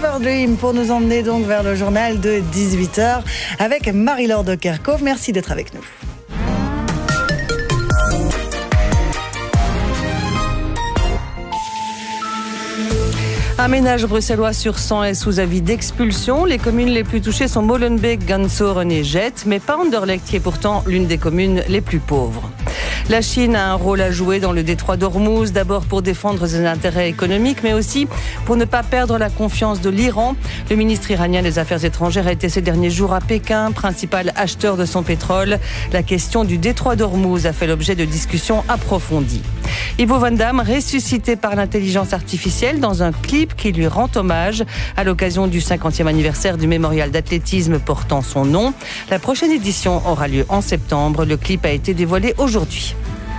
Fever Dream pour nous emmener donc vers le journal de 18h avec Marie-Laure de Kerkhove. Merci d'être avec nous. Un ménage bruxellois sur 100 est sous avis d'expulsion. Les communes les plus touchées sont Molenbeek, Gansoren et Jette, mais pas Anderlecht, qui est pourtant l'une des communes les plus pauvres. La Chine a un rôle à jouer dans le détroit d'Ormuz, d'abord pour défendre ses intérêts économiques, mais aussi pour ne pas perdre la confiance de l'Iran. Le ministre iranien des Affaires étrangères a été ces derniers jours à Pékin, principal acheteur de son pétrole. La question du détroit d'Ormuz a fait l'objet de discussions approfondies. Ivo Van Damme, ressuscité par l'intelligence artificielle dans un clip qui lui rend hommage à l'occasion du 50e anniversaire du mémorial d'athlétisme portant son nom. La prochaine édition aura lieu en septembre. Le clip a été dévoilé aujourd'hui.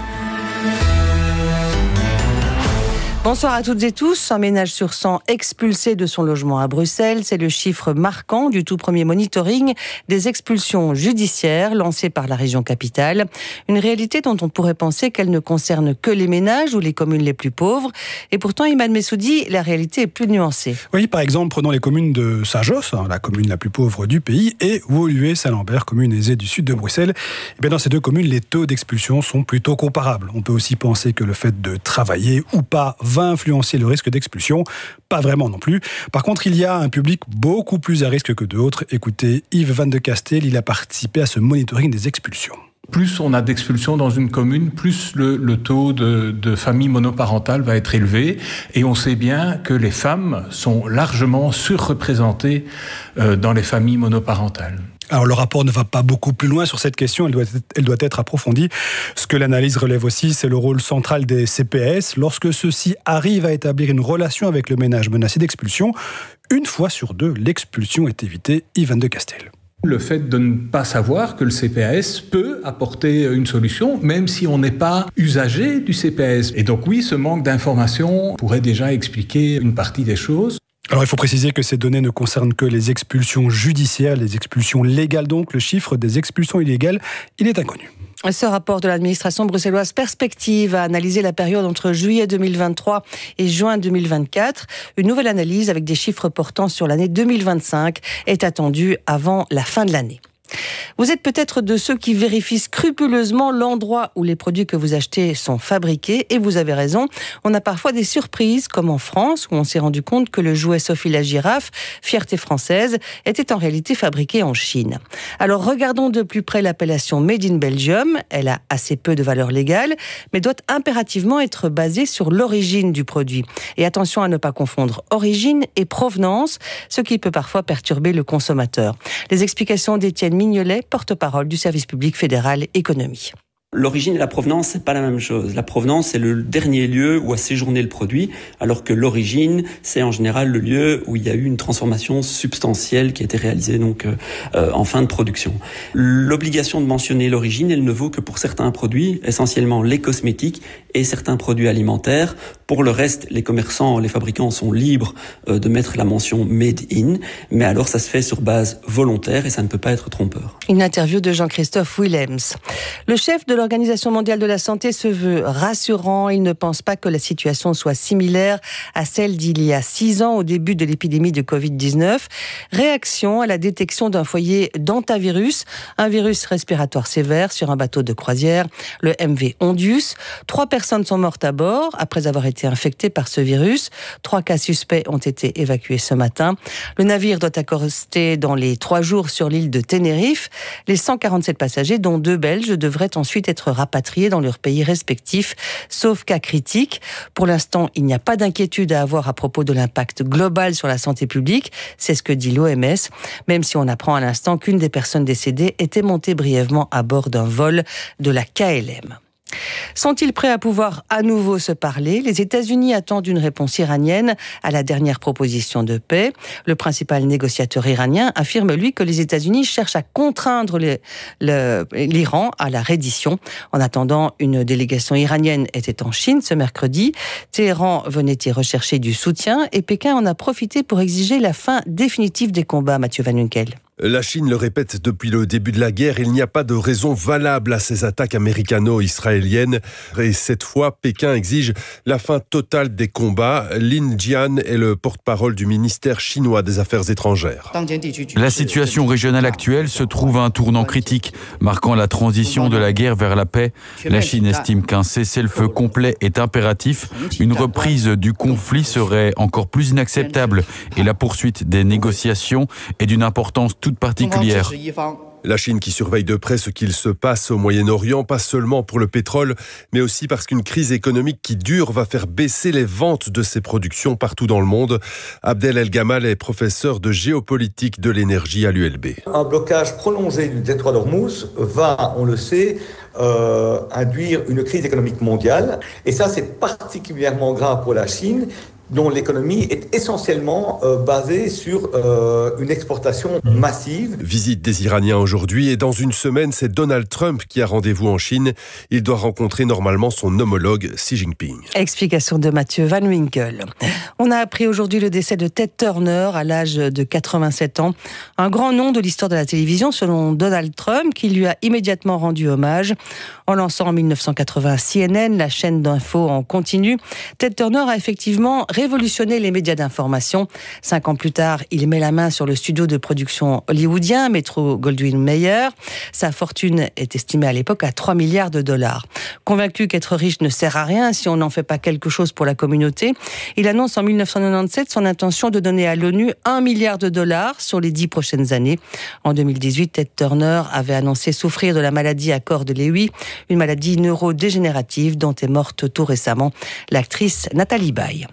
Bonsoir à toutes et tous. Un ménage sur 100 expulsé de son logement à Bruxelles. C'est le chiffre marquant du tout premier monitoring des expulsions judiciaires lancé par la région capitale. Une réalité dont on pourrait penser qu'elle ne concerne que les ménages ou les communes les plus pauvres. Et pourtant, Imad Messoudi, la réalité est plus nuancée. Oui, par exemple, prenons les communes de Saint-Josse, la commune la plus pauvre du pays, et Woluwe-Saint-Lambert, commune aisée du sud de Bruxelles. Et bien, dans ces deux communes, les taux d'expulsion sont plutôt comparables. On peut aussi penser que le fait de travailler ou pas va influencer le risque d'expulsion. Pas vraiment non plus. Par contre, il y a un public beaucoup plus à risque que d'autres. Écoutez, Yves Van de Castel, il a participé à ce monitoring des expulsions. Plus on a d'expulsions dans une commune, plus le taux de familles monoparentales va être élevé. Et on sait bien que les femmes sont largement surreprésentées dans les familles monoparentales. Alors le rapport ne va pas beaucoup plus loin sur cette question, elle doit être approfondie. Ce que l'analyse relève aussi, c'est le rôle central des CPS. Lorsque ceux-ci arrivent à établir une relation avec le ménage menacé d'expulsion, une fois sur deux, l'expulsion est évitée. Yvan de Castel. Le fait de ne pas savoir que le CPAS peut apporter une solution, même si on n'est pas usager du CPAS. Et donc oui, ce manque d'information pourrait déjà expliquer une partie des choses. Alors il faut préciser que ces données ne concernent que les expulsions judiciaires, les expulsions légales donc. Le chiffre des expulsions illégales, il est inconnu. Ce rapport de l'administration bruxelloise Perspective a analysé la période entre juillet 2023 et juin 2024. Une nouvelle analyse avec des chiffres portant sur l'année 2025 est attendue avant la fin de l'année. Vous êtes peut-être de ceux qui vérifient scrupuleusement l'endroit où les produits que vous achetez sont fabriqués, et vous avez raison, on a parfois des surprises, comme en France, où on s'est rendu compte que le jouet Sophie la girafe, fierté française, était en réalité fabriqué en Chine. Alors regardons de plus près l'appellation Made in Belgium. Elle a assez peu de valeur légale, mais doit impérativement être basée sur l'origine du produit. Et attention à ne pas confondre origine et provenance, ce qui peut parfois perturber le consommateur. Les explications d'Étienne Mignolet, porte-parole du service public fédéral économie. L'origine et la provenance, c'est pas la même chose. La provenance, c'est le dernier lieu où a séjourné le produit, alors que l'origine, c'est en général le lieu où il y a eu une transformation substantielle qui a été réalisée donc en fin de production. L'obligation de mentionner l'origine, elle ne vaut que pour certains produits, essentiellement les cosmétiques et certains produits alimentaires. Pour le reste, les commerçants, les fabricants sont libres de mettre la mention Made in, mais alors ça se fait sur base volontaire et ça ne peut pas être trompeur. Une interview de Jean-Christophe Willems. Le chef de l'Organisation mondiale de la santé se veut rassurant. Il ne pense pas que la situation soit similaire à celle d'il y a 6 ans au début de l'épidémie de Covid-19. Réaction à la détection d'un foyer d'hantavirus, un virus respiratoire sévère sur un bateau de croisière, le MV Ondius. 3 personnes sont mortes à bord après avoir été infectées par ce virus. 3 cas suspects ont été évacués ce matin. Le navire doit accoster dans les 3 jours sur l'île de Tenerife. Les 147 passagers, dont 2 Belges, devraient ensuite être rapatriés dans leurs pays respectifs, sauf cas critique. Pour l'instant, il n'y a pas d'inquiétude à avoir à propos de l'impact global sur la santé publique, c'est ce que dit l'OMS, même si on apprend à l'instant qu'une des personnes décédées était montée brièvement à bord d'un vol de la KLM. Sont-ils prêts à pouvoir à nouveau se parler ? Les États-Unis attendent une réponse iranienne à la dernière proposition de paix. Le principal négociateur iranien affirme, lui, que les États-Unis cherchent à contraindre l'Iran à la reddition. En attendant, une délégation iranienne était en Chine ce mercredi. Téhéran venait y rechercher du soutien et Pékin en a profité pour exiger la fin définitive des combats, Mathieu Van Unkel. La Chine le répète depuis le début de la guerre, il n'y a pas de raison valable à ces attaques américano-israéliennes. Et cette fois, Pékin exige la fin totale des combats. Lin Jian est le porte-parole du ministère chinois des Affaires étrangères. La situation régionale actuelle se trouve à un tournant critique, marquant la transition de la guerre vers la paix. La Chine estime qu'un cessez-le-feu complet est impératif. Une reprise du conflit serait encore plus inacceptable et la poursuite des négociations est d'une importance toute particulière. La Chine qui surveille de près ce qu'il se passe au Moyen-Orient, pas seulement pour le pétrole, mais aussi parce qu'une crise économique qui dure va faire baisser les ventes de ses productions partout dans le monde. Abdel El Gamal est professeur de géopolitique de l'énergie à l'ULB. Un blocage prolongé du détroit d'Ormuz va, on le sait, induire une crise économique mondiale. Et ça, c'est particulièrement grave pour la Chine, dont l'économie est essentiellement basée sur une exportation massive. Visite des Iraniens aujourd'hui et dans une semaine, c'est Donald Trump qui a rendez-vous en Chine. Il doit rencontrer normalement son homologue Xi Jinping. Explication de Mathieu Van Winkel. On a appris aujourd'hui le décès de Ted Turner à l'âge de 87 ans. Un grand nom de l'histoire de la télévision selon Donald Trump qui lui a immédiatement rendu hommage. En lançant en 1980 CNN, la chaîne d'infos en continu, Ted Turner a effectivement révolutionné les médias d'information. 5 ans plus tard, il met la main sur le studio de production hollywoodien Metro-Goldwyn-Mayer. Sa fortune est estimée à l'époque à 3 milliards de dollars. Convaincu qu'être riche ne sert à rien si on n'en fait pas quelque chose pour la communauté, il annonce en 1997 son intention de donner à l'ONU 1 milliard de dollars sur les 10 prochaines années. En 2018, Ted Turner avait annoncé souffrir de la maladie à corps de Lewy, une maladie neurodégénérative dont est morte tout récemment l'actrice Nathalie Baye.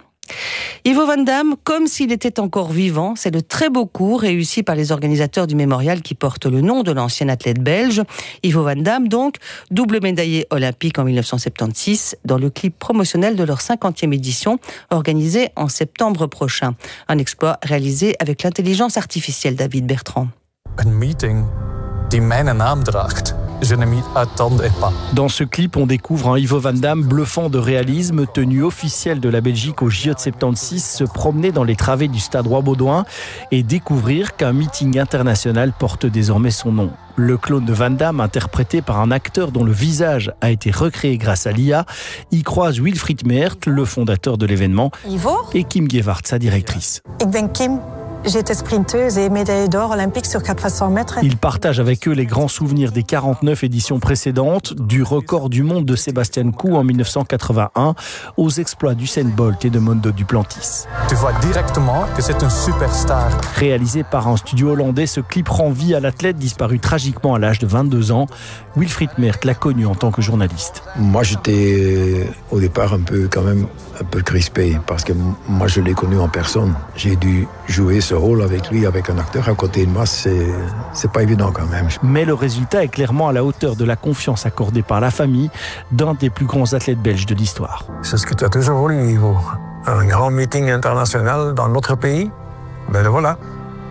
Ivo Van Damme, comme s'il était encore vivant, c'est le très beau coup réussi par les organisateurs du mémorial qui porte le nom de l'ancien athlète belge. Ivo Van Damme, donc, double médaillé olympique en 1976 dans le clip promotionnel de leur 50e édition, organisée en septembre prochain. Un exploit réalisé avec l'intelligence artificielle, David Bertrand. Een meeting die mijn naam draagt. Je ne m'y attendais pas. Dans ce clip, on découvre un Ivo Van Damme bluffant de réalisme, tenue officielle de la Belgique au JO de 76, se promener dans les travées du stade Roi-Baudouin et découvrir qu'un meeting international porte désormais son nom. Le clone de Van Damme, interprété par un acteur dont le visage a été recréé grâce à l'IA, y croise Wilfried Meert, le fondateur de l'événement, Ivo, et Kim Gewart, sa directrice. Ik ben Kim. J'étais sprinteuse et médaillée d'or olympique sur 4x100 mètres. Il partage avec eux les grands souvenirs des 49 éditions précédentes, du record du monde de Sébastien Coe en 1981 aux exploits d'Usain Bolt et de Mondo Duplantis. Tu vois directement que c'est une superstar. Réalisé par un studio hollandais, ce clip rend vie à l'athlète disparu tragiquement à l'âge de 22 ans. Wilfried Meert l'a connu en tant que journaliste. Moi, j'étais au départ un peu crispé parce que moi, je l'ai connu en personne. J'ai dû jouer ce rôle avec lui, avec un acteur à côté de moi, c'est pas évident quand même. Mais le résultat est clairement à la hauteur de la confiance accordée par la famille d'un des plus grands athlètes belges de l'histoire. C'est ce que tu as toujours voulu, Ivo. Un grand meeting international dans notre pays. Ben le voilà.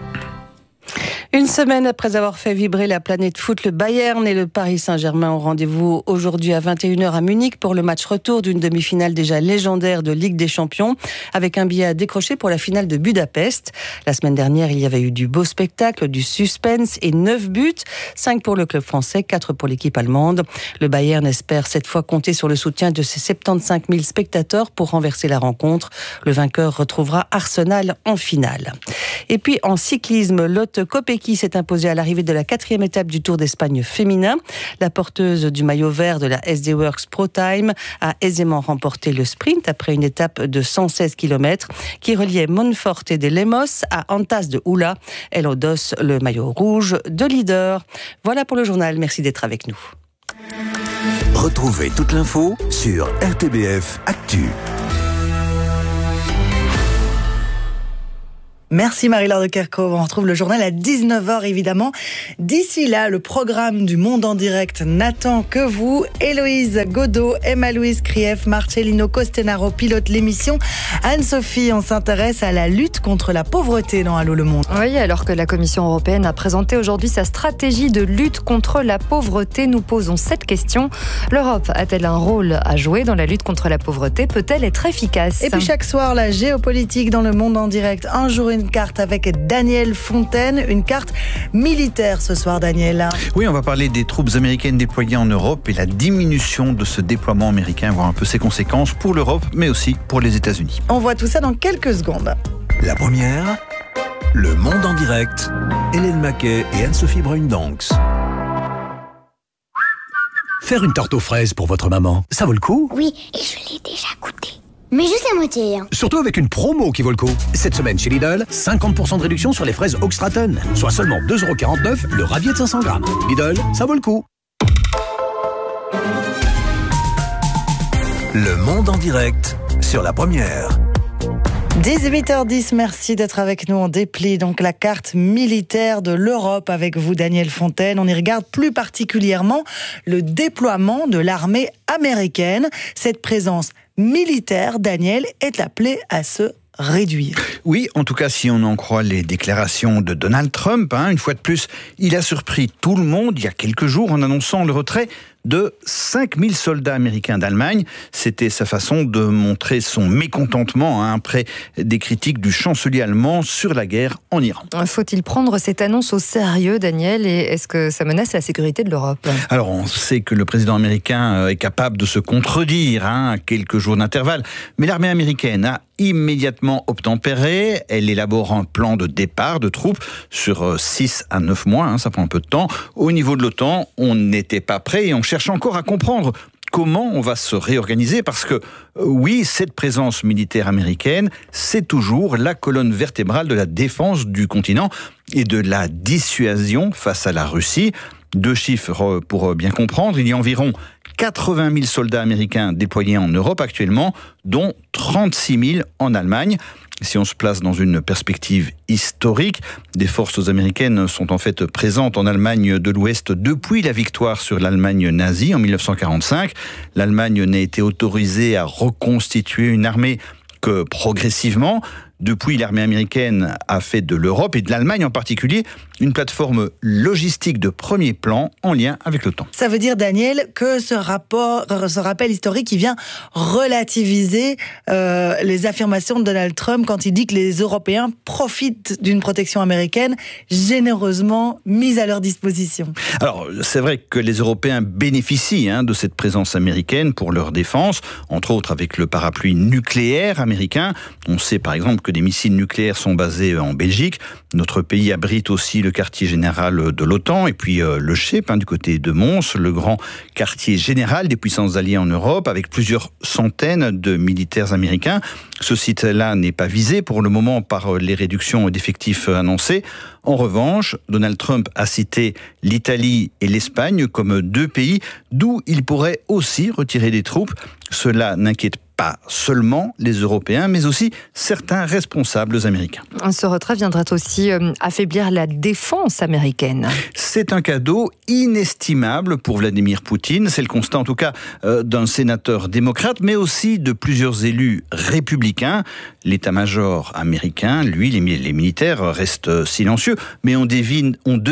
Une semaine après avoir fait vibrer la planète foot, le Bayern et le Paris Saint-Germain ont rendez-vous aujourd'hui à 21h à Munich pour le match retour d'une demi-finale déjà légendaire de Ligue des Champions, avec un billet à décrocher pour la finale de Budapest. La semaine dernière, il y avait eu du beau spectacle, du suspense et 9 buts, 5 pour le club français, 4 pour l'équipe allemande. Le Bayern espère cette fois compter sur le soutien de ses 75 000 spectateurs pour renverser la rencontre. Le vainqueur retrouvera Arsenal en finale. Et puis en cyclisme, Lotte Kopecky s'est imposée à l'arrivée de la 4e étape du Tour d'Espagne féminin. La porteuse du maillot vert de la SD Works Pro Time a aisément remporté le sprint après une étape de 116 km qui reliait Monforte de Lemos à Antas de Hula. Elle endosse le maillot rouge de leader. Voilà pour le journal. Merci d'être avec nous. Retrouvez toute l'info sur RTBF Actu. Merci Marie-Laure de Kerkhove. On retrouve le journal à 19h évidemment. D'ici là, le programme du Monde en direct n'attend que vous. Héloïse Godot, Emma-Louise Krief, Marcellino Costenaro pilote l'émission. Anne-Sophie, on s'intéresse à la lutte contre la pauvreté dans Allô le Monde. Oui, alors que la Commission européenne a présenté aujourd'hui sa stratégie de lutte contre la pauvreté, nous posons cette question. L'Europe a-t-elle un rôle à jouer dans la lutte contre la pauvreté ? Peut-elle être efficace ? Et puis chaque soir, la géopolitique dans le Monde en direct. Un jour, une une carte avec Daniel Fontaine, une carte militaire ce soir, Daniel. Oui, on va parler des troupes américaines déployées en Europe et la diminution de ce déploiement américain, voir un peu ses conséquences pour l'Europe, mais aussi pour les États-Unis. On voit tout ça dans quelques secondes. La première, Le Monde en direct, Hélène Maquet et Anne-Sophie Bruyne-Danx. Faire une tarte aux fraises pour votre maman, ça vaut le coup? Oui, et je l'ai déjà goûté. Mais juste la moitié. Surtout avec une promo qui vaut le coup. Cette semaine chez Lidl, 50% de réduction sur les fraises Oxtraton, soit seulement 2,49 € le ravier de 500 grammes. Lidl, ça vaut le coup. Le Monde en direct sur la première. 18h10, merci d'être avec nous. On déplie donc la carte militaire de l'Europe avec vous, Daniel Fontaine. On y regarde plus particulièrement le déploiement de l'armée américaine. Cette présence militaire, Daniel, est appelée à se réduire. Oui, en tout cas, si on en croit les déclarations de Donald Trump, une fois de plus, il a surpris tout le monde il y a quelques jours en annonçant le retrait de 5000 soldats américains d'Allemagne. C'était sa façon de montrer son mécontentement après des critiques du chancelier allemand sur la guerre en Iran. Faut-il prendre cette annonce au sérieux, Daniel, et est-ce que ça menace la sécurité de l'Europe? Alors, on sait que le président américain est capable de se contredire à quelques jours d'intervalle, mais l'armée américaine a immédiatement obtempéré. Elle élabore un plan de départ de troupes sur 6 à 9 mois, ça prend un peu de temps. Au niveau de l'OTAN, on n'était pas prêt et on cherche encore à comprendre comment on va se réorganiser parce que, oui, cette présence militaire américaine, c'est toujours la colonne vertébrale de la défense du continent et de la dissuasion face à la Russie. 2 chiffres pour bien comprendre, il y a environ 80 000 soldats américains déployés en Europe actuellement, dont 36 000 en Allemagne. Si on se place dans une perspective historique, des forces américaines sont en fait présentes en Allemagne de l'Ouest depuis la victoire sur l'Allemagne nazie en 1945. L'Allemagne n'a été autorisée à reconstituer une armée que progressivement. Depuis, l'armée américaine a fait de l'Europe et de l'Allemagne en particulier une plateforme logistique de premier plan en lien avec l'OTAN. Ça veut dire, Daniel, que ce rappel historique, il vient relativiser les affirmations de Donald Trump quand il dit que les Européens profitent d'une protection américaine généreusement mise à leur disposition. Alors, c'est vrai que les Européens bénéficient de cette présence américaine pour leur défense, entre autres avec le parapluie nucléaire américain. On sait par exemple que des missiles nucléaires sont basés en Belgique. Notre pays abrite aussi le quartier général de l'OTAN et puis le CHEP du côté de Mons, le grand quartier général des puissances alliées en Europe avec plusieurs centaines de militaires américains. Ce site-là n'est pas visé pour le moment par les réductions d'effectifs annoncées. En revanche, Donald Trump a cité l'Italie et l'Espagne comme 2 pays d'où il pourrait aussi retirer des troupes. Cela n'inquiète pas seulement les Européens, mais aussi certains responsables américains. Ce retrait viendra aussi affaiblir la défense américaine. C'est un cadeau inestimable pour Vladimir Poutine. C'est le constat en tout cas d'un sénateur démocrate, mais aussi de plusieurs élus républicains. L'état-major américain, lui, les militaires restent silencieux, mais on devine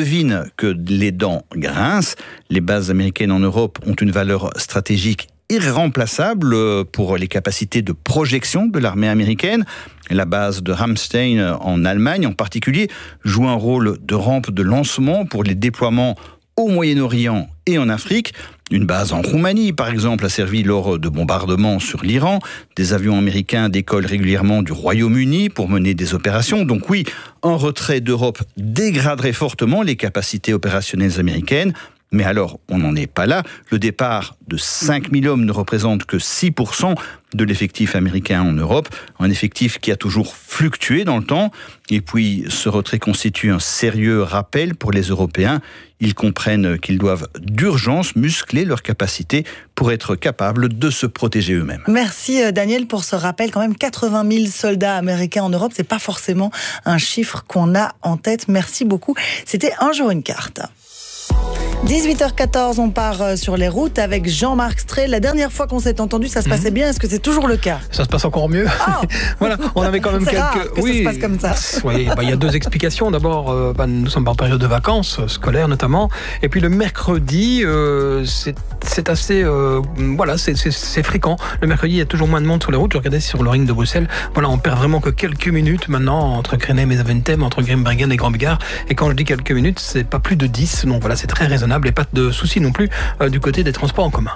que les dents grincent. Les bases américaines en Europe ont une valeur stratégique irremplaçable pour les capacités de projection de l'armée américaine. La base de Ramstein en Allemagne en particulier joue un rôle de rampe de lancement pour les déploiements au Moyen-Orient et en Afrique. Une base en Roumanie, par exemple, a servi lors de bombardements sur l'Iran. Des avions américains décollent régulièrement du Royaume-Uni pour mener des opérations. Donc oui, un retrait d'Europe dégraderait fortement les capacités opérationnelles américaines. Mais alors, on n'en est pas là. Le départ de 5000 hommes ne représente que 6% de l'effectif américain en Europe, un effectif qui a toujours fluctué dans le temps. Et puis, ce retrait constitue un sérieux rappel pour les Européens. Ils comprennent qu'ils doivent d'urgence muscler leurs capacités pour être capables de se protéger eux-mêmes. Merci Daniel pour ce rappel. Quand même 80 000 soldats américains en Europe, c'est pas forcément un chiffre qu'on a en tête. Merci beaucoup. C'était Un jour une carte. 18h14, on part sur les routes avec Jean-Marc Stray. La dernière fois qu'on s'est entendu, ça se passait bien. Est-ce que c'est toujours le cas ? Ça se passe encore mieux. Oh voilà, on avait quand même c'est quelques. Rare que ça se passe comme ça. Oui, il y a deux explications. D'abord, nous sommes en période de vacances scolaires notamment, et puis le mercredi, c'est assez, c'est fréquent. Le mercredi, il y a toujours moins de monde sur les routes. Je regardais sur le ring de Bruxelles. Voilà, on perd vraiment que quelques minutes maintenant entre Krenem et Zaventem, entre Grimbergen et Grand-Bigard. Et quand je dis quelques minutes, c'est pas plus de 10. Donc voilà, c'est très raisonnable et pas de soucis non plus du côté des transports en commun.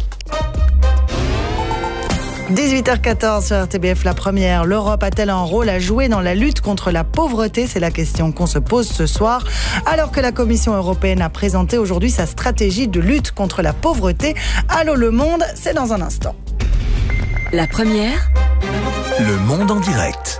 18h14 sur RTBF, la première. L'Europe a-t-elle un rôle à jouer dans la lutte contre la pauvreté ? C'est la question qu'on se pose ce soir, alors que la Commission européenne a présenté aujourd'hui sa stratégie de lutte contre la pauvreté. Allô le monde, c'est dans un instant. La première. Le monde en direct.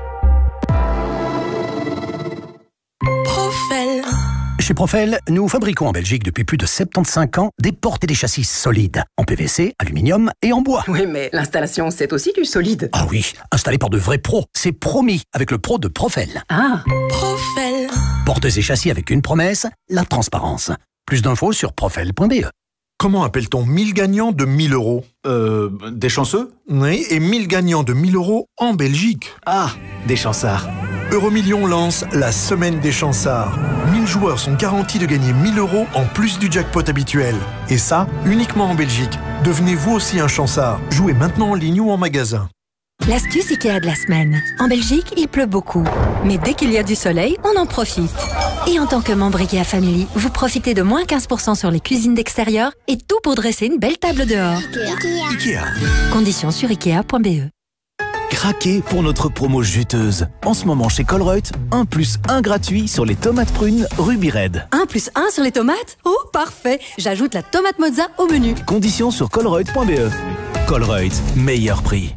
Profel. Chez Profel, nous fabriquons en Belgique depuis plus de 75 ans des portes et des châssis solides, en PVC, aluminium et en bois. Oui, mais l'installation, c'est aussi du solide. Ah oui, installé par de vrais pros, c'est promis, avec le pro de Profel. Ah, Profel. Portes et châssis avec une promesse, la transparence. Plus d'infos sur profel.be. Comment appelle-t-on 1000 gagnants de 1000 euros ? Des chanceux ? Oui, et 1000 gagnants de 1000 euros en Belgique. Ah, des chansards. Euromillions lance la semaine des chansards. 1000 joueurs sont garantis de gagner 1000 euros en plus du jackpot habituel. Et ça, uniquement en Belgique. Devenez vous aussi un chansard. Jouez maintenant en ligne ou en magasin. L'astuce Ikea de la semaine. En Belgique, il pleut beaucoup. Mais dès qu'il y a du soleil, on en profite. Et en tant que membre Ikea Family, vous profitez de moins 15% sur les cuisines d'extérieur et tout pour dresser une belle table dehors. Ikea. Conditions sur Ikea.be. Craquez pour notre promo juteuse. En ce moment chez Colruyt, 1+1 gratuit sur les tomates prunes Ruby Red. 1+1 sur les tomates ? Oh, parfait. J'ajoute la tomate mozza au menu. Conditions sur colruyt.be. Colruyt, meilleur prix.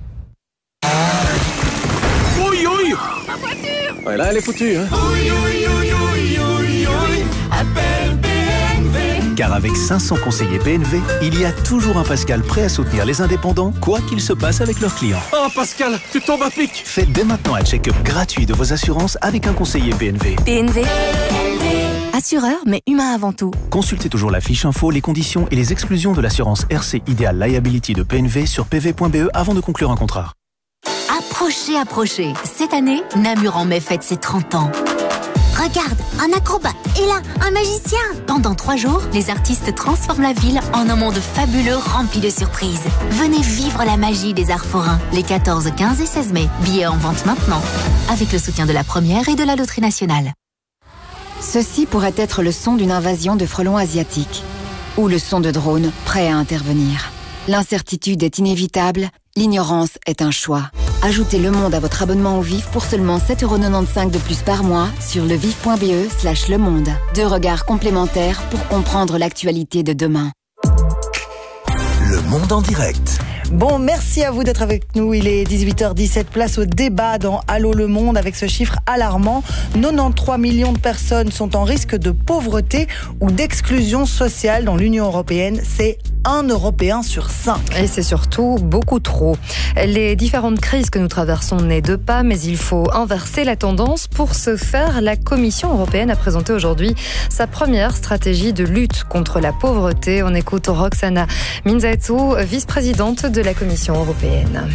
Oui, oui. Ma voiture. Ouais, là, elle est foutue, hein. Oui, oui, oui, oui, oui, oui. Appelle BNV. Car avec 500 conseillers BNV, il y a toujours un Pascal prêt à soutenir les indépendants, quoi qu'il se passe avec leurs clients. Oh, Pascal, tu tombes à pic. Faites dès maintenant un check-up gratuit de vos assurances avec un conseiller BNV. BNV. Assureur, mais humain avant tout. Consultez toujours la fiche info, les conditions et les exclusions de l'assurance RC Ideal Liability de PNV sur pv.be avant de conclure un contrat. Approchez. Cette année, Namur en mai fête ses 30 ans. Regarde, un acrobate et là, un magicien. Pendant 3 jours, les artistes transforment la ville en un monde fabuleux rempli de surprises. Venez vivre la magie des arts forains les 14, 15 et 16 mai. Billets en vente maintenant. Avec le soutien de la Première et de la Loterie Nationale. Ceci pourrait être le son d'une invasion de frelons asiatiques. Ou le son de drones prêts à intervenir. L'incertitude est inévitable, l'ignorance est un choix. Ajoutez Le Monde à votre abonnement au VIF pour seulement 7,95€ de plus par mois sur levif.be/Le Monde. 2 regards complémentaires pour comprendre l'actualité de demain. Le Monde en direct. Bon, merci à vous d'être avec nous. Il est 18h17, place au débat dans Allô le Monde avec ce chiffre alarmant. 93 millions de personnes sont en risque de pauvreté ou d'exclusion sociale dans l'Union européenne. C'est 1 Européen sur 5. Et c'est surtout beaucoup trop. Les différentes crises que nous traversons n'est de pas, mais il faut inverser la tendance. Pour ce faire, la Commission européenne a présenté aujourd'hui sa première stratégie de lutte contre la pauvreté. On écoute Roxana Minzatou, vice-présidente de la Commission européenne.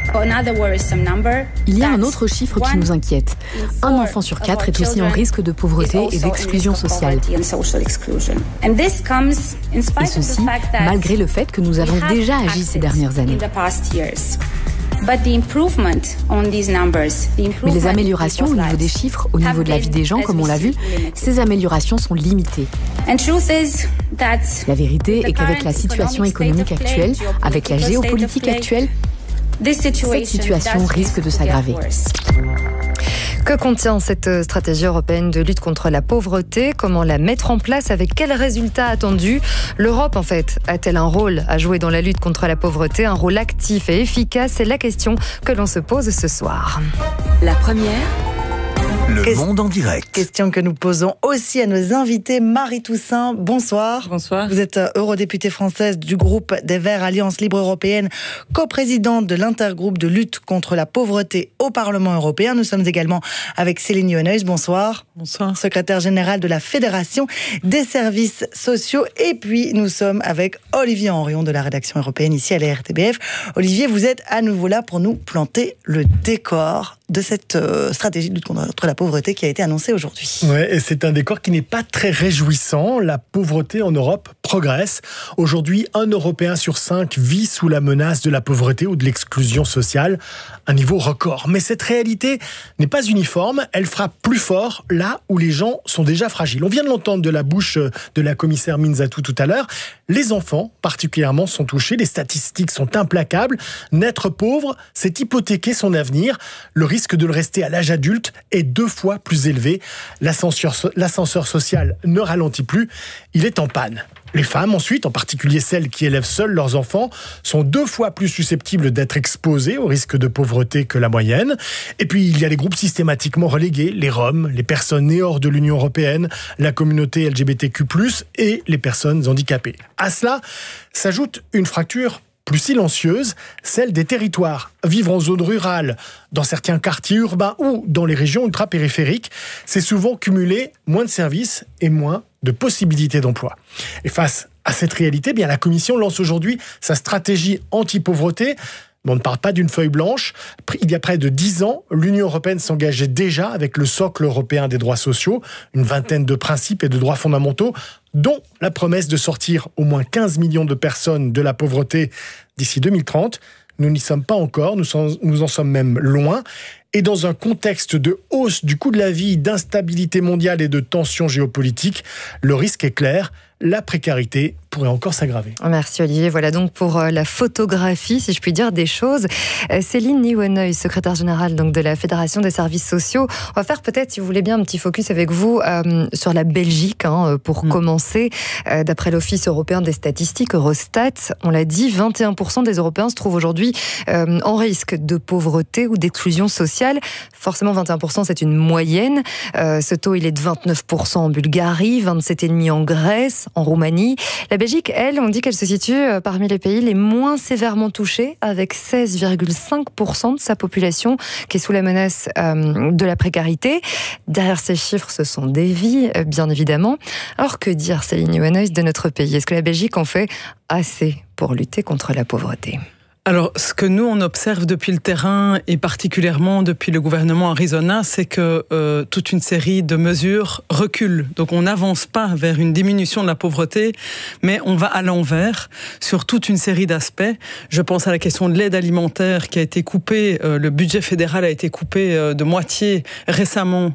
Il y a un autre chiffre qui nous inquiète. Un enfant sur 4 est aussi en risque de pauvreté et d'exclusion sociale. Et ceci, malgré le fait que nous avons déjà agi ces dernières années. Mais les améliorations au niveau des chiffres, au niveau de la vie des gens, comme on l'a vu, ces améliorations sont limitées. La vérité est qu'avec la situation économique actuelle, avec la géopolitique actuelle, cette situation risque de s'aggraver. Que contient cette stratégie européenne de lutte contre la pauvreté ? Comment la mettre en place ? Avec quels résultats attendus ? L'Europe, en fait, a-t-elle un rôle à jouer dans la lutte contre la pauvreté ? Un rôle actif et efficace ? C'est la question que l'on se pose ce soir. La première. Le monde en direct. Question que nous posons aussi à nos invités. Marie Toussaint, bonsoir. Bonsoir. Vous êtes eurodéputée française du groupe des Verts Alliance Libre Européenne, coprésidente de l'intergroupe de lutte contre la pauvreté au Parlement européen. Nous sommes également avec Céline Yohanneus, bonsoir. Bonsoir. Secrétaire générale de la Fédération des services sociaux. Et puis nous sommes avec Olivier Henrion de la rédaction européenne ici à la RTBF. Olivier, vous êtes à nouveau là pour nous planter le décor de cette stratégie de lutte contre la pauvreté qui a été annoncée aujourd'hui. Ouais, et c'est un décor qui n'est pas très réjouissant. La pauvreté en Europe progresse. Aujourd'hui, 1 Européen sur 5 vit sous la menace de la pauvreté ou de l'exclusion sociale, un niveau record. Mais cette réalité n'est pas uniforme. Elle frappe plus fort là où les gens sont déjà fragiles. On vient de l'entendre de la bouche de la commissaire Minzatou tout à l'heure. Les enfants, particulièrement, sont touchés. Les statistiques sont implacables. Naître pauvre, c'est hypothéquer son avenir. Le risque de le rester à l'âge adulte est 2 fois plus élevé. L'ascenseur social ne ralentit plus. Il est en panne. Les femmes, ensuite, en particulier celles qui élèvent seules leurs enfants, sont 2 fois plus susceptibles d'être exposées au risque de pauvreté que la moyenne. Et puis, il y a les groupes systématiquement relégués, les Roms, les personnes nées hors de l'Union européenne, la communauté LGBTQ+, et les personnes handicapées. À cela s'ajoute une fracture plus silencieuse, celle des territoires. Vivre en zone rurale, dans certains quartiers urbains ou dans les régions ultra-périphériques, c'est souvent cumuler moins de services et moins de possibilités d'emploi. Et face à cette réalité, la Commission lance aujourd'hui sa stratégie anti-pauvreté. Mais on ne parle pas d'une feuille blanche. Il y a près de 10 ans, l'Union européenne s'engageait déjà avec le socle européen des droits sociaux, une vingtaine de principes et de droits fondamentaux, dont la promesse de sortir au moins 15 millions de personnes de la pauvreté d'ici 2030. Nous n'y sommes pas encore, nous en sommes même loin. Et dans un contexte de hausse du coût de la vie, d'instabilité mondiale et de tensions géopolitiques, le risque est clair, la précarité pourrait encore s'aggraver. Merci Olivier. Voilà donc pour la photographie, si je puis dire, des choses. Céline Yohanneus, secrétaire générale donc, de la Fédération des services sociaux. On va faire peut-être, si vous voulez bien, un petit focus avec vous sur la Belgique, pour commencer. D'après l'Office européen des statistiques, Eurostat, on l'a dit, 21% des Européens se trouvent aujourd'hui en risque de pauvreté ou d'exclusion sociale. Forcément, 21%, c'est une moyenne. Ce taux, il est de 29% en Bulgarie, 27,5% en Grèce, en Roumanie. La Belgique, elle, on dit qu'elle se situe parmi les pays les moins sévèrement touchés, avec 16,5% de sa population qui est sous la menace de la précarité. Derrière ces chiffres, ce sont des vies, bien évidemment. Alors que dire, Céline Yohanneus, de notre pays? Est-ce que la Belgique en fait assez pour lutter contre la pauvreté? Alors, ce que nous, on observe depuis le terrain, et particulièrement depuis le gouvernement Arizona, c'est que toute une série de mesures reculent. Donc, on n'avance pas vers une diminution de la pauvreté, mais on va à l'envers sur toute une série d'aspects. Je pense à la question de l'aide alimentaire qui a été coupée. Le budget fédéral a été coupé de moitié récemment,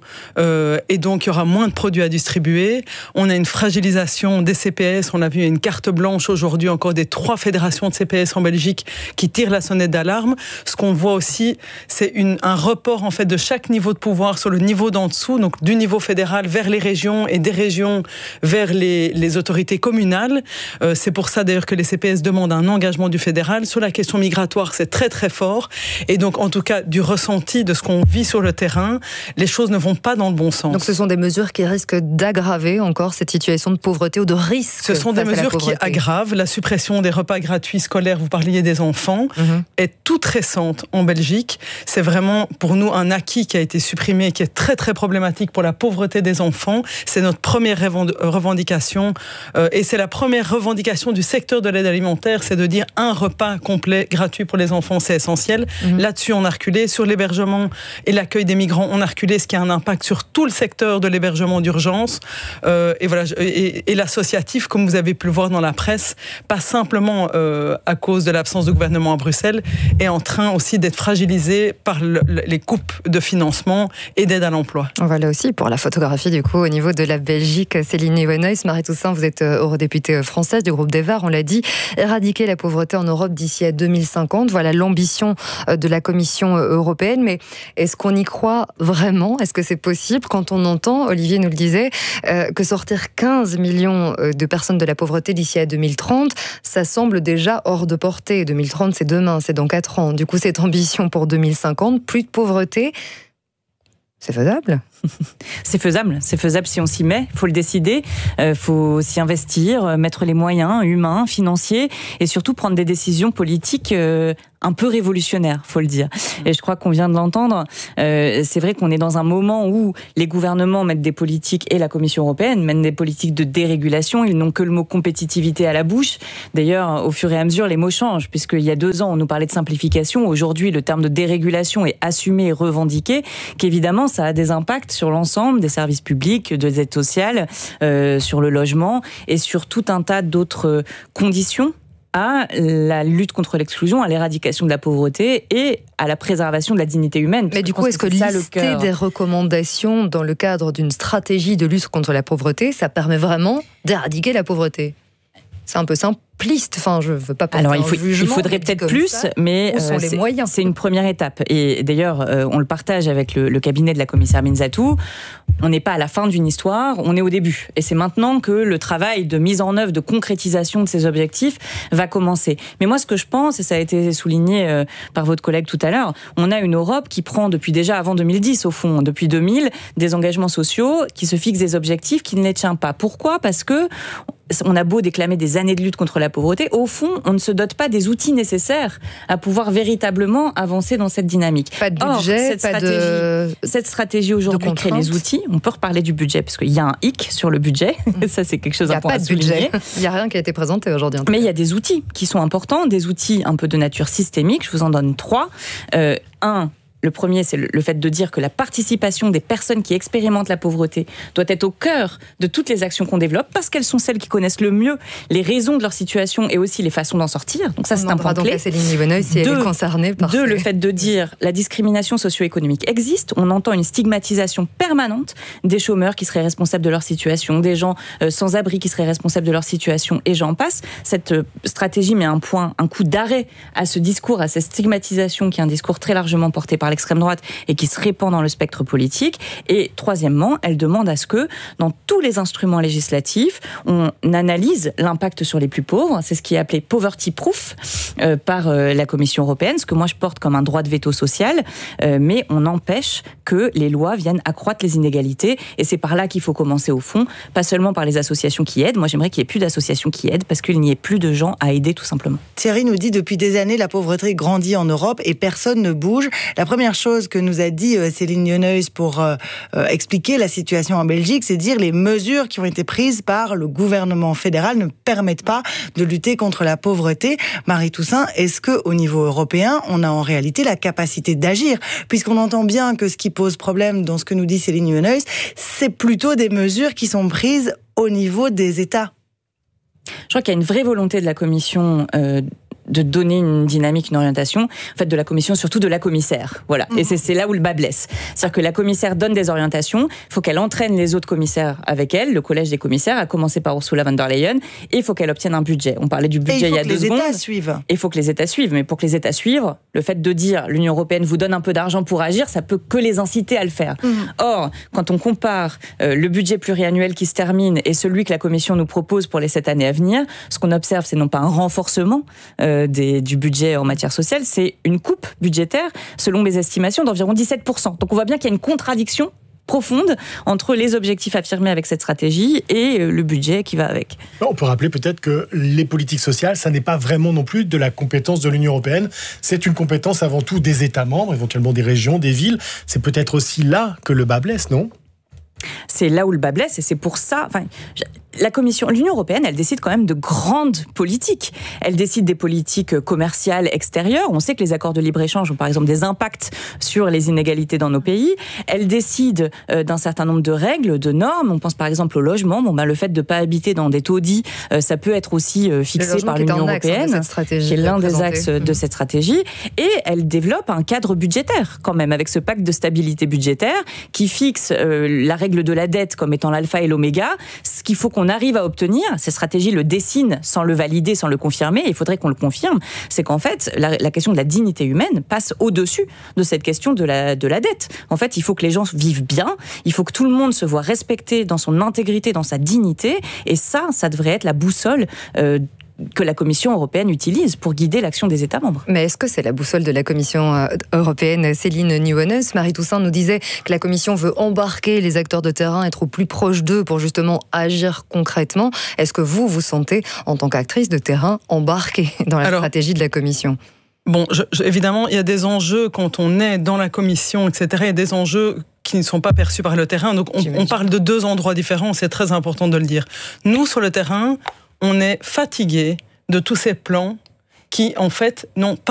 et donc il y aura moins de produits à distribuer. On a une fragilisation des CPS. On a vu une carte blanche aujourd'hui encore des 3 fédérations de CPS en Belgique qui tire la sonnette d'alarme. Ce qu'on voit aussi, c'est un report en fait de chaque niveau de pouvoir sur le niveau d'en dessous, donc du niveau fédéral vers les régions et des régions vers les autorités communales. C'est pour ça d'ailleurs que les CPS demandent un engagement du fédéral. Sur la question migratoire, c'est très très fort. Et donc en tout cas, du ressenti de ce qu'on vit sur le terrain, les choses ne vont pas dans le bon sens. Donc ce sont des mesures qui risquent d'aggraver encore cette situation de pauvreté ou de risque. Ce sont des mesures qui aggravent. La suppression des repas gratuits scolaires, vous parliez des enfants, est toute récente en Belgique. C'est vraiment pour nous un acquis qui a été supprimé et qui est très très problématique pour la pauvreté des enfants. C'est notre première revendication et c'est la première revendication du secteur de l'aide alimentaire, c'est de dire un repas complet gratuit pour les enfants, c'est essentiel. Là-dessus, on a reculé. Sur l'hébergement et l'accueil des migrants, on a reculé, ce qui a un impact sur tout le secteur de l'hébergement d'urgence. Et voilà, et l'associatif, comme vous avez pu le voir dans la presse, pas simplement à cause de l'absence de gouvernement à Bruxelles, est en train aussi d'être fragilisé par les coupes de financement et d'aide à l'emploi. Voilà aussi pour la photographie du coup au niveau de la Belgique. Céline Yohanneus, Marie Toussaint, vous êtes eurodéputée française du groupe des Verts, on l'a dit, éradiquer la pauvreté en Europe d'ici à 2050. Voilà l'ambition de la Commission européenne, mais est-ce qu'on y croit vraiment? Est-ce que c'est possible quand on entend, Olivier nous le disait, que sortir 15 millions de personnes de la pauvreté d'ici à 2030, ça semble déjà hors de portée. 2030, c'est demain, c'est dans 4 ans. Du coup, cette ambition pour 2050, plus de pauvreté, c'est faisable? C'est faisable si on s'y met, il faut le décider, faut s'y investir, mettre les moyens humains, financiers et surtout prendre des décisions politiques un peu révolutionnaire, faut le dire. Et je crois qu'on vient de l'entendre. C'est vrai qu'on est dans un moment où les gouvernements mettent des politiques, et la Commission européenne mène des politiques de dérégulation. Ils n'ont que le mot compétitivité à la bouche. D'ailleurs, au fur et à mesure, les mots changent, puisqu'il y a 2 ans, on nous parlait de simplification. Aujourd'hui, le terme de dérégulation est assumé et revendiqué, qu'évidemment, ça a des impacts sur l'ensemble des services publics, des aides sociales, sur le logement et sur tout un tas d'autres conditions à la lutte contre l'exclusion, à l'éradication de la pauvreté et à la préservation de la dignité humaine. Mais du coup, est-ce que lister des recommandations dans le cadre d'une stratégie de lutte contre la pauvreté, ça permet vraiment d'éradiquer la pauvreté ? C'est un peu simpliste, enfin je veux pas porter un jugement. Il faudrait peut-être plus, ça, mais c'est une première étape. Et d'ailleurs, on le partage avec le cabinet de la commissaire Binzatou. On n'est pas à la fin d'une histoire, on est au début. Et c'est maintenant que le travail de mise en œuvre, de concrétisation de ces objectifs va commencer. Mais moi, ce que je pense, et ça a été souligné par votre collègue tout à l'heure, on a une Europe qui prend depuis déjà avant 2010, au fond, depuis 2000, des engagements sociaux, qui se fixent des objectifs, qui ne les tient pas. Pourquoi ? Parce que on a beau déclamer des années de lutte contre la pauvreté, au fond, on ne se dote pas des outils nécessaires à pouvoir véritablement avancer dans cette dynamique. Pas de budget, cette stratégie aujourd'hui crée les outils. On peut reparler du budget, parce qu'il y a un hic sur le budget. Ça, c'est quelque chose d'important à souligner. Il n'y a rien qui a été présenté aujourd'hui. Mais il y a des outils qui sont importants, des outils un peu de nature systémique. Je vous en donne 3. Le premier, c'est le fait de dire que la participation des personnes qui expérimentent la pauvreté doit être au cœur de toutes les actions qu'on développe, parce qu'elles sont celles qui connaissent le mieux les raisons de leur situation et aussi les façons d'en sortir. Donc ça, c'est un point clé. Donc à Céline Livonneuil, si elle est concernée par le fait de dire la discrimination socio-économique existe. On entend une stigmatisation permanente des chômeurs qui seraient responsables de leur situation, des gens sans abri qui seraient responsables de leur situation, et j'en passe. Cette stratégie met un coup d'arrêt à ce discours, à cette stigmatisation qui est un discours très largement porté par l'extrême droite et qui se répand dans le spectre politique. Et troisièmement, elle demande à ce que, dans tous les instruments législatifs, on analyse l'impact sur les plus pauvres. C'est ce qui est appelé poverty proof par la Commission européenne, ce que moi je porte comme un droit de veto social, mais on empêche que les lois viennent accroître les inégalités, et c'est par là qu'il faut commencer au fond, pas seulement par les associations qui aident. Moi j'aimerais qu'il n'y ait plus d'associations qui aident, parce qu'il n'y ait plus de gens à aider tout simplement. Thierry nous dit depuis des années la pauvreté grandit en Europe et personne ne bouge. La première chose que nous a dit Céline Livonneuil pour expliquer la situation en Belgique, c'est dire les mesures qui ont été prises par le gouvernement fédéral ne permettent pas de lutter contre la pauvreté. Marie Toussaint, est-ce qu'au niveau européen, on a en réalité la capacité d'agir ? Puisqu'on entend bien que ce qui pose problème dans ce que nous dit Céline Livonneuil, c'est plutôt des mesures qui sont prises au niveau des États. Je crois qu'il y a une vraie volonté de la Commission de donner une dynamique, une orientation, en fait, de la Commission, surtout de la commissaire. Voilà. Et c'est là où le bas blesse. C'est-à-dire que la commissaire donne des orientations, il faut qu'elle entraîne les autres commissaires avec elle, le collège des commissaires, à commencer par Ursula von der Leyen, et il faut qu'elle obtienne un budget. On parlait du budget il y a 2 secondes. Et il faut que les États suivent. Mais pour que les États suivent, le fait de dire l'Union européenne vous donne un peu d'argent pour agir, ça peut que les inciter à le faire. Or, quand on compare le budget pluriannuel qui se termine et celui que la Commission nous propose pour les 7 années à venir, ce qu'on observe, c'est non pas un renforcement du budget en matière sociale, c'est une coupe budgétaire, selon mes estimations, d'environ 17%. Donc on voit bien qu'il y a une contradiction profonde entre les objectifs affirmés avec cette stratégie et le budget qui va avec. On peut rappeler peut-être que les politiques sociales, ça n'est pas vraiment non plus de la compétence de l'Union européenne, c'est une compétence avant tout des États membres, éventuellement des régions, des villes. C'est peut-être aussi là que le bas blesse, non ? C'est là où le bas blesse, et c'est pour ça... La Commission, l'Union européenne, elle décide quand même de grandes politiques. Elle décide des politiques commerciales extérieures. On sait que les accords de libre-échange ont par exemple des impacts sur les inégalités dans nos pays. Elle décide d'un certain nombre de règles, de normes. On pense par exemple au logement. Le fait de ne pas habiter dans des taudis, ça peut être aussi fixé par l'Union européenne, qui est l'un des axes de cette stratégie. Et elle développe un cadre budgétaire quand même, avec ce pacte de stabilité budgétaire qui fixe la règle de la dette comme étant l'alpha et l'oméga. Ce qu'il faut qu'on arrive à obtenir, ces stratégies le dessinent sans le valider, sans le confirmer, il faudrait qu'on le confirme, c'est qu'en fait, la question de la dignité humaine passe au-dessus de cette question de la dette. En fait, il faut que les gens vivent bien, il faut que tout le monde se voit respecté dans son intégrité, dans sa dignité, et ça devrait être la boussole que la Commission européenne utilise pour guider l'action des États membres. Mais est-ce que c'est la boussole de la Commission européenne? Céline Nieuwenhuis, Marie Toussaint nous disait que la Commission veut embarquer les acteurs de terrain, être au plus proche d'eux pour justement agir concrètement. Est-ce que vous vous sentez, en tant qu'actrice de terrain, embarquée dans la stratégie de la Commission? Bon, évidemment, il y a des enjeux quand on est dans la Commission, etc. Il y a des enjeux qui ne sont pas perçus par le terrain. Donc on parle de deux endroits différents, c'est très important de le dire. Nous, sur le terrain, on est fatigués de tous ces plans qui, en fait, n'ont pas